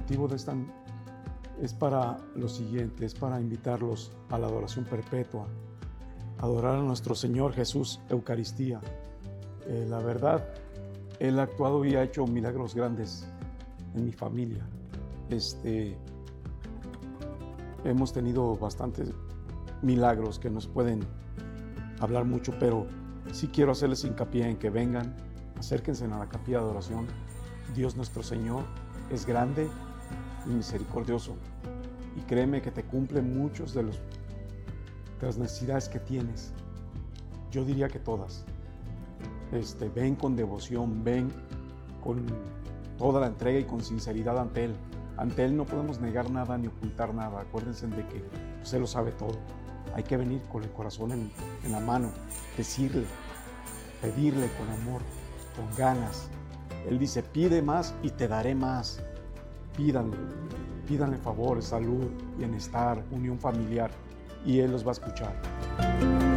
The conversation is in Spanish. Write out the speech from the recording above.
motivo de esta es para lo siguiente, es para invitarlos a la adoración perpetua, adorar a nuestro Señor Jesús, Eucaristía. La verdad, Él ha actuado y ha hecho milagros grandes en mi familia. Hemos tenido bastantes milagros que nos pueden hablar mucho, pero sí quiero hacerles hincapié en que vengan, acérquense a la capilla de adoración. Dios nuestro Señor es grande y misericordioso, y créeme que te cumple muchos de las necesidades que tienes. Yo diría que todas. Ven con devoción, ven con toda la entrega y con sinceridad ante Él. Ante Él no podemos negar nada ni ocultar nada. Acuérdense de que pues, Él lo sabe todo. Hay que venir con el corazón en la mano, decirle, pedirle con amor, con ganas. Él dice, pide más y te daré más. Pídanle favores, salud, bienestar, unión familiar, y Él los va a escuchar.